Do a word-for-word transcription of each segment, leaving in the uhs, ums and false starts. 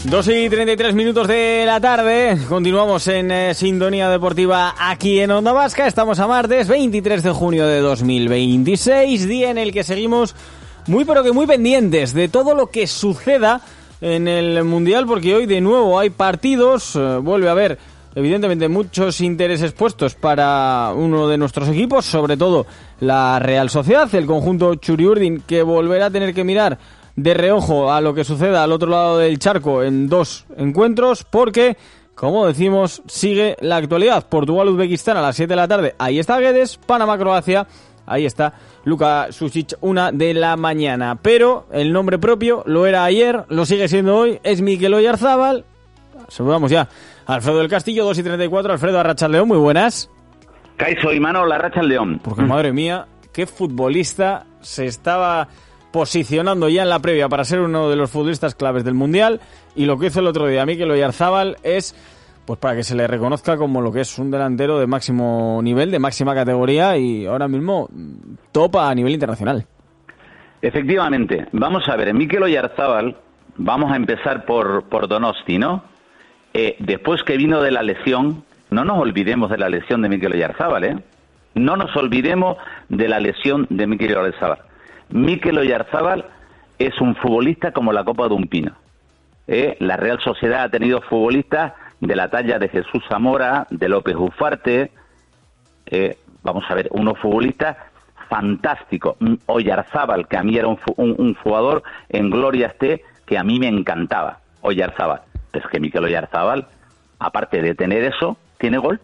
dos y treinta y tres minutos de la tarde, continuamos en eh, Sintonía Deportiva aquí en Onda Vasca. Estamos a martes veintitrés de junio de dos mil veintiséis, día en el que seguimos muy pero que muy pendientes de todo lo que suceda en el Mundial, porque hoy de nuevo hay partidos, eh, vuelve a haber evidentemente muchos intereses puestos para uno de nuestros equipos, sobre todo la Real Sociedad, el conjunto Txuri-Urdin, que volverá a tener que mirar de reojo a lo que suceda al otro lado del charco en dos encuentros, porque, como decimos, sigue la actualidad. Portugal-Uzbekistán a las siete de la tarde, ahí está Guedes. Panamá-Croacia, ahí está Luka Šušić, una de la mañana. Pero el nombre propio lo era ayer, lo sigue siendo hoy, es Mikel Oyarzábal. Saludamos ya a Alfredo del Castillo, dos y treinta y cuatro. Alfredo, Arratsaldeon, muy buenas. Caizo y Manol, Arratsaldeon. Porque, madre mía, qué futbolista se estaba posicionando ya en la previa para ser uno de los futbolistas claves del Mundial, y lo que hizo el otro día Mikel Oyarzábal es pues para que se le reconozca como lo que es un delantero de máximo nivel, de máxima categoría, y ahora mismo topa a nivel internacional. Efectivamente, vamos a ver, Mikel Oyarzábal, vamos a empezar por, por Donosti, ¿no? Eh, después que vino de la lesión, no nos olvidemos de la lesión de Mikel Oyarzábal, ¿eh? No nos olvidemos de la lesión de Mikel Oyarzábal. Mikel Oyarzábal es un futbolista como la copa de un pino. ¿Eh? La Real Sociedad ha tenido futbolistas de la talla de Jesús Zamora, de López Ufarte, eh, vamos a ver, unos futbolistas fantásticos. Oyarzábal, que a mí era un, un, un jugador en gloria esté, que a mí me encantaba, Oyarzábal. Es que Mikel Oyarzábal, aparte de tener eso, tiene gol.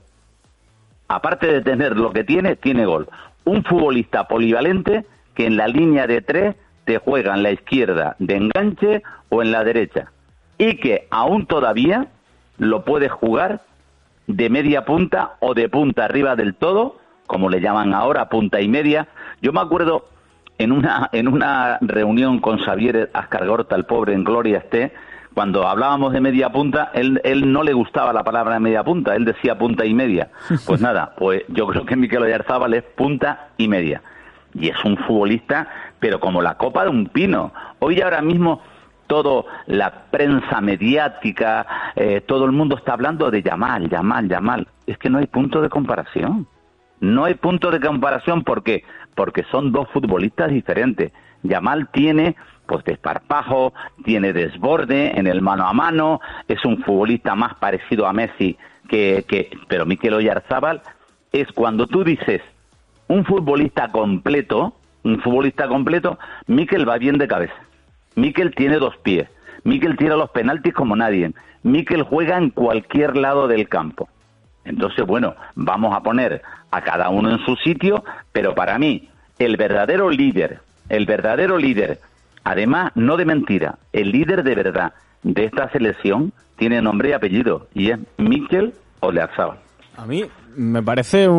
Aparte de tener lo que tiene, tiene gol. Un futbolista polivalente que en la línea de tres te juega en la izquierda de enganche o en la derecha, y que aún todavía lo puedes jugar de media punta o de punta arriba del todo, como le llaman ahora, punta y media. Yo me acuerdo en una en una reunión con Xavier Azcargorta, el pobre, en gloria esté, cuando hablábamos de media punta, él, él no le gustaba la palabra media punta, él decía punta y media. Pues nada, pues yo creo que Mikel Oyarzábal es punta y media. Y es un futbolista, pero como la copa de un pino. Hoy ahora mismo toda la prensa mediática, eh, todo el mundo está hablando de Yamal, Yamal, Yamal. Es que no hay punto de comparación. No hay punto de comparación, ¿por qué? Porque son dos futbolistas diferentes. Yamal tiene pues desparpajo, tiene desborde en el mano a mano, es un futbolista más parecido a Messi que... que pero Mikel Oyarzábal es, cuando tú dices un futbolista completo, un futbolista completo, Mikel va bien de cabeza. Mikel tiene dos pies. Mikel tira los penaltis como nadie. Mikel juega en cualquier lado del campo. Entonces, bueno, vamos a poner a cada uno en su sitio, pero para mí, el verdadero líder, el verdadero líder, además, no de mentira, el líder de verdad de esta selección tiene nombre y apellido, y es Mikel Oyarzábal. A mí me parece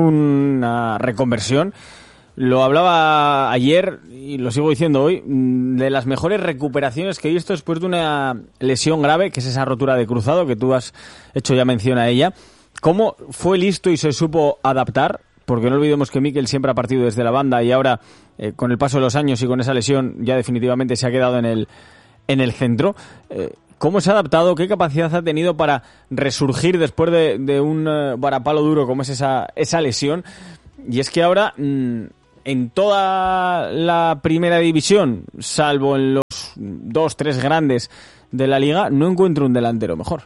una reconversión. Lo hablaba ayer y lo sigo diciendo hoy, de las mejores recuperaciones que he visto después de una lesión grave, que es esa rotura de cruzado, que tú has hecho ya mención a ella. ¿Cómo fue listo y se supo adaptar? Porque no olvidemos que Mikel siempre ha partido desde la banda y ahora, eh, con el paso de los años y con esa lesión, ya definitivamente se ha quedado en el, en el centro. Eh, ¿Cómo se ha adaptado? ¿Qué capacidad ha tenido para resurgir después de, de un uh, varapalo duro como es esa, esa lesión? Y es que ahora, mmm, en toda la primera división, salvo en los dos, tres grandes de la liga, no encuentro un delantero mejor.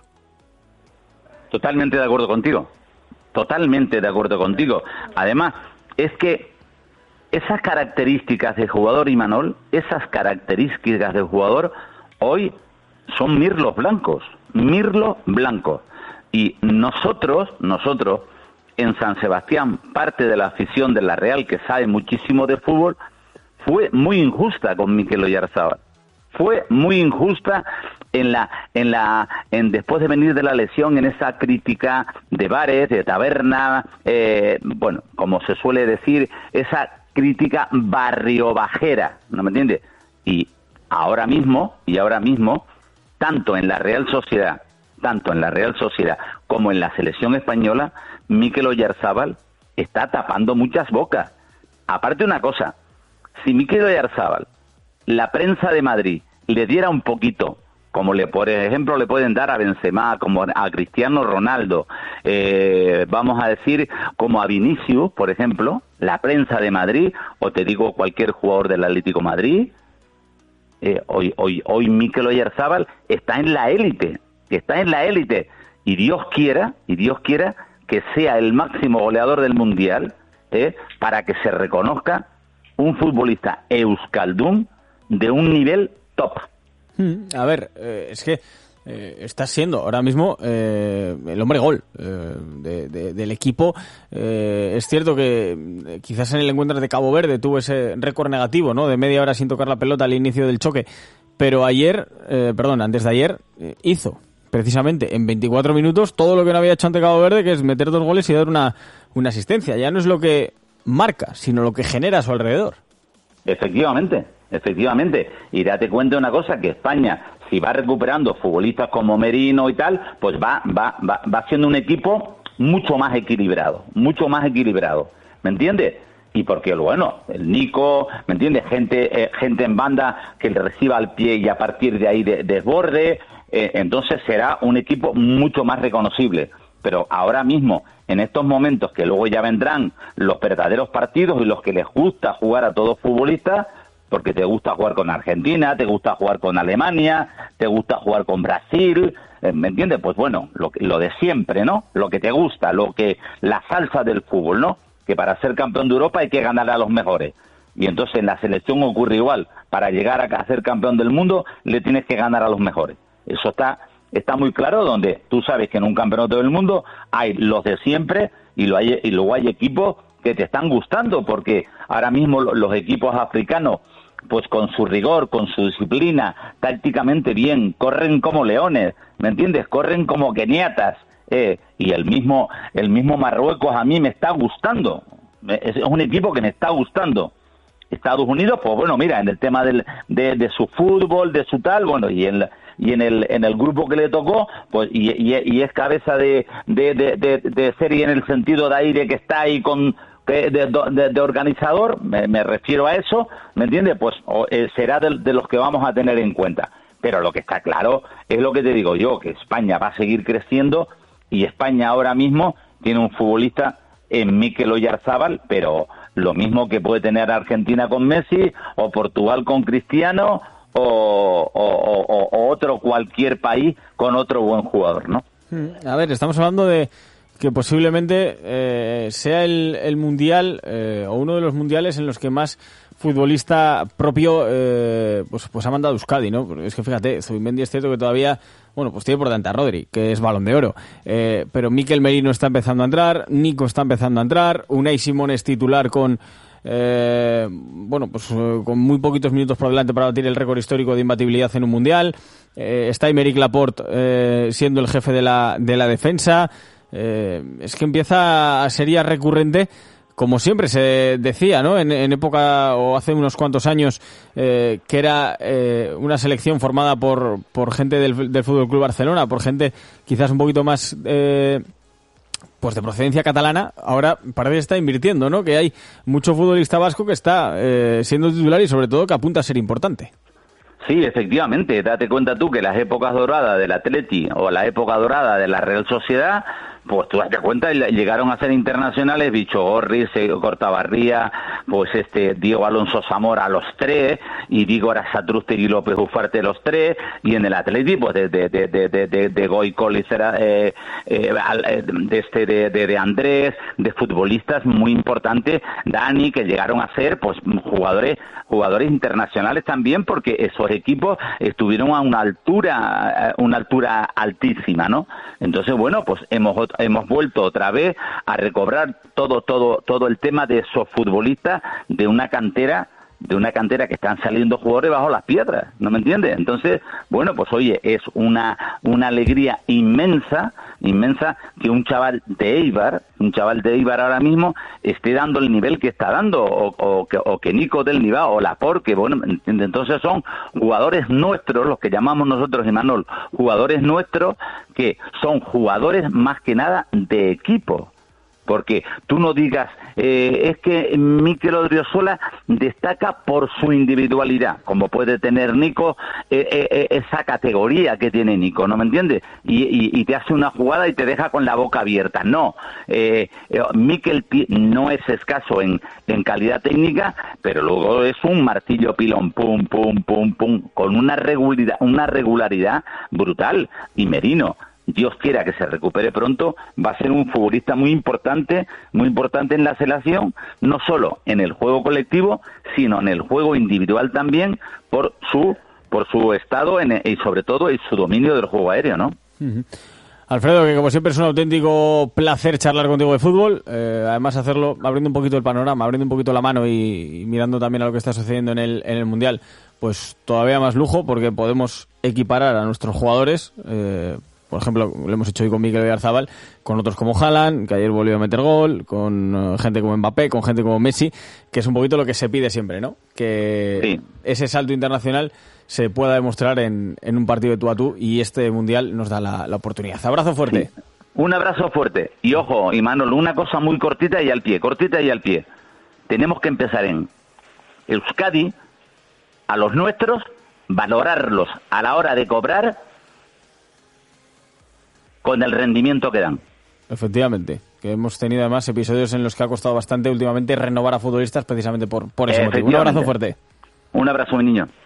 Totalmente de acuerdo contigo. Totalmente de acuerdo contigo. Además, es que esas características de jugador, Imanol, esas características del jugador, hoy son mirlos blancos, mirlos blancos. Y nosotros, nosotros, en San Sebastián, parte de la afición de la Real, que sabe muchísimo de fútbol, fue muy injusta con Mikel Oyarzábal. Fue muy injusta en la, en la, en después de venir de la lesión, en esa crítica de bares, de taberna, eh, bueno, como se suele decir, esa crítica barrio bajera, ¿no me entiendes? Y ahora mismo, y ahora mismo, tanto en la Real Sociedad, tanto en la Real Sociedad como en la selección española, Mikel Oyarzábal está tapando muchas bocas. Aparte una cosa, si Mikel Oyarzábal, la prensa de Madrid, le diera un poquito como le por ejemplo le pueden dar a Benzema, como a Cristiano Ronaldo, eh, vamos a decir como a Vinicius, por ejemplo, la prensa de Madrid, o te digo cualquier jugador del Atlético de Madrid, eh, hoy hoy hoy Mikel Oyarzabal está en la élite, está en la élite, y Dios quiera, y Dios quiera que sea el máximo goleador del Mundial, eh, para que se reconozca un futbolista euskaldun de un nivel top. A ver, eh, es que eh, está siendo ahora mismo eh, el hombre gol eh, de, de, del equipo. Eh, es cierto que eh, quizás en el encuentro de Cabo Verde tuvo ese récord negativo, ¿no? De media hora sin tocar la pelota al inicio del choque, pero ayer, eh, perdón, antes de ayer, eh, hizo precisamente en veinticuatro minutos todo lo que no había hecho ante Cabo Verde, que es meter dos goles y dar una, una asistencia. Ya no es lo que marca, sino lo que genera a su alrededor. Efectivamente. Efectivamente, y date cuenta de una cosa, que España, si va recuperando futbolistas como Merino y tal, pues va, va, va, va siendo un equipo mucho más equilibrado, mucho más equilibrado, ¿me entiendes? Y porque, bueno, el Nico, ¿me entiendes? Gente, eh, gente en banda que le reciba al pie y a partir de ahí de, desborde, eh, entonces será un equipo mucho más reconocible. Pero ahora mismo, en estos momentos, que luego ya vendrán los verdaderos partidos y los que les gusta jugar a todos futbolistas, porque te gusta jugar con Argentina, te gusta jugar con Alemania, te gusta jugar con Brasil, ¿me entiendes? Pues bueno, lo, lo de siempre, ¿no? Lo que te gusta, lo que la salsa del fútbol, ¿no? Que para ser campeón de Europa hay que ganar a los mejores. Y entonces en la selección ocurre igual. Para llegar a ser campeón del mundo le tienes que ganar a los mejores. Eso está está muy claro, donde tú sabes que en un campeonato del mundo hay los de siempre y, lo hay, y luego hay equipos que te están gustando, porque ahora mismo los equipos africanos, pues con su rigor, con su disciplina, tácticamente bien, corren como leones, ¿me entiendes? Corren como keniatas, eh, y el mismo el mismo Marruecos a mí me está gustando, es un equipo que me está gustando. Estados Unidos, pues bueno, mira, en el tema del, de, de su fútbol, de su tal, bueno, y en y en el en el grupo que le tocó, pues y, y, y es cabeza de de, de, de de serie en el sentido de ahí de que está ahí con de, de, de organizador, me, me refiero a eso, ¿me entiendes? Pues o, eh, será de, de los que vamos a tener en cuenta. Pero lo que está claro es lo que te digo yo, que España va a seguir creciendo, y España ahora mismo tiene un futbolista en Mikel Oyarzabal, pero lo mismo que puede tener Argentina con Messi, o Portugal con Cristiano, o, o, o, o otro cualquier país con otro buen jugador, ¿no? A ver, estamos hablando de que posiblemente eh, sea el, el mundial eh, o uno de los mundiales en los que más futbolista propio eh, pues pues ha mandado Euskadi, ¿no? Porque es que fíjate, Zubimendi es cierto que todavía, bueno, pues tiene por delante a Rodri, que es Balón de Oro, eh, pero Mikel Merino está empezando a entrar, Nico está empezando a entrar, Unai Simón es titular con eh, bueno, pues eh, con muy poquitos minutos por delante para batir el récord histórico de imbatibilidad en un mundial, eh, está Aymeric Laporte eh, siendo el jefe de la de la defensa. Eh, es que empieza a ser ya recurrente, como siempre se decía, ¿no? En, en época, o hace unos cuantos años, eh, que era eh, una selección formada por, por gente del, del Fútbol Club Barcelona, por gente quizás un poquito más eh, pues de procedencia catalana. Ahora parece que está invirtiendo, ¿no? Que hay mucho futbolista vasco que está eh, siendo titular y sobre todo que apunta a ser importante. Sí, efectivamente, date cuenta tú que las épocas doradas del Atleti o la época dorada de la Real Sociedad, pues tú date cuenta, llegaron a ser internacionales Bicho Gorri, Cortabarría, pues este Diego Alonso Zamora, los tres, y Diego Arasatruste y López Ufarte, los tres, y en el Atleti, pues de de de de de, de, de Goicol y Cera, eh, eh, de este de, de de Andrés, de futbolistas muy importantes, Dani, que llegaron a ser pues jugadores jugadores internacionales también, porque esos equipos estuvieron a una altura una altura altísima, ¿no? Entonces, bueno, pues hemos hemos vuelto otra vez a recobrar todo todo todo el tema de esos futbolistas de una cantera de una cantera que están saliendo jugadores bajo las piedras, ¿no me entiendes? Entonces, bueno, pues oye, es una una alegría inmensa, inmensa que un chaval de Eibar, un chaval de Eibar ahora mismo esté dando el nivel que está dando, o, o, que, o que Nico del Nivá, o Laporte, que bueno, ¿entiendes? Entonces son jugadores nuestros, los que llamamos nosotros, Imanol, jugadores nuestros, que son jugadores más que nada de equipo. porque tú no digas, eh, es que Mikel Odriozola destaca por su individualidad, como puede tener Nico, eh, eh, esa categoría que tiene Nico, ¿no me entiendes? Y, y, y te hace una jugada y te deja con la boca abierta. No, eh, eh, Mikel no es escaso en, en calidad técnica, pero luego es un martillo pilón, pum, pum, pum, pum, con una regularidad, una regularidad brutal. Y Merino, Dios quiera que se recupere pronto, va a ser un futbolista muy importante, muy importante en la selección, no solo en el juego colectivo, sino en el juego individual también, por su por su estado en, y sobre todo en su dominio del juego aéreo, ¿no? Uh-huh. Alfredo, que como siempre es un auténtico placer charlar contigo de fútbol, eh, además hacerlo abriendo un poquito el panorama, abriendo un poquito la mano y, y mirando también a lo que está sucediendo en el, en el Mundial, pues todavía más lujo, porque podemos equiparar a nuestros jugadores, eh, por ejemplo, lo hemos hecho hoy con Mikel Oyarzabal, con otros como Haaland, que ayer volvió a meter gol, con uh, gente como Mbappé, con gente como Messi, que es un poquito lo que se pide siempre, ¿no? Que sí. Ese salto internacional se pueda demostrar en, en un partido de tú a tú, y este Mundial nos da la, la oportunidad. Abrazo fuerte. Sí. Un abrazo fuerte. Y ojo, y Manolo, una cosa muy cortita y al pie, cortita y al pie. Tenemos que empezar en Euskadi, a los nuestros, valorarlos a la hora de cobrar con el rendimiento que dan. Efectivamente, que hemos tenido además episodios en los que ha costado bastante últimamente renovar a futbolistas precisamente por, por ese motivo. Un abrazo fuerte. Un abrazo, mi niño.